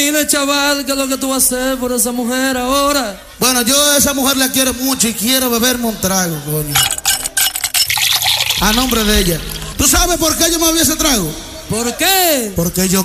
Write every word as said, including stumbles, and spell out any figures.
dime, chaval, ¿qué es lo que tú vas a hacer por esa mujer ahora? Bueno, yo a esa mujer la quiero mucho y quiero beberme un trago, coño. A nombre de ella. ¿Tú sabes por qué yo me bebí ese trago? ¿Por qué? Porque yo